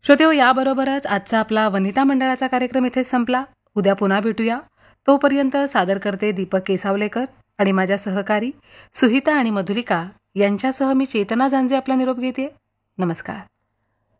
श्रोतेहो, याबरोबरच आजचा आपला वनिता मंडळाचा कार्यक्रम इथेच संपला. उद्या पुन्हा भेटूया. तोपर्यंत सादर करते दीपक केसावलेकर आणि माझ्या सहकारी सुहिता आणि मधुलिका यांच्यासह मी चेतना झांजे आपला निरोप घेते. नमस्कार.